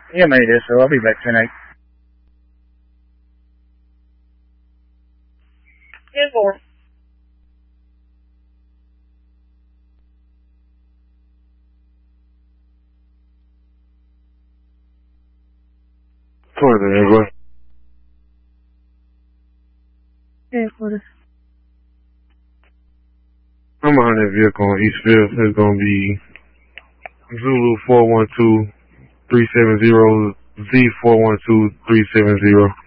Yeah, mate, it is, so I'll be back tonight. Yeah, 4. Quarter. Headquarters. I'm behind that vehicle on Eastfield. It's going to be Zulu 412-370, Z 412-370.